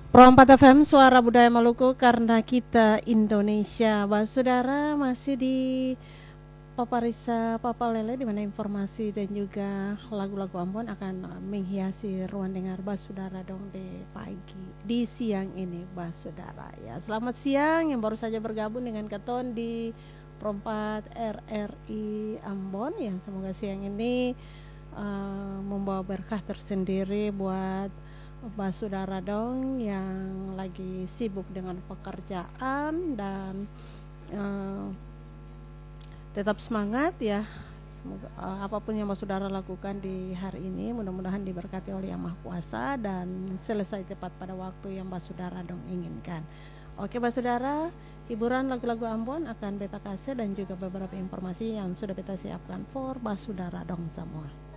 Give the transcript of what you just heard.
Pro 4 FM Suara Budaya Maluku karena kita Indonesia. Saudara masih di Paparisa Papa Lele, di mana informasi dan juga lagu-lagu Ambon akan menghiasi ruang dengar Saudara dong di pagi di siang ini Saudara ya. Selamat siang yang baru saja bergabung dengan Keton di Pro 4 RRI Ambon ya. Semoga siang ini membawa berkah tersendiri buat saudara dong yang lagi sibuk dengan pekerjaan dan tetap semangat ya. Semoga apapun yang saudara lakukan di hari ini mudah-mudahan diberkati oleh Yang Maha Kuasa dan selesai tepat pada waktu yang saudara dong inginkan. Oke saudara, hiburan lagu-lagu Ambon akan beta kasih dan juga beberapa informasi yang sudah beta siapkan for saudara dong semua.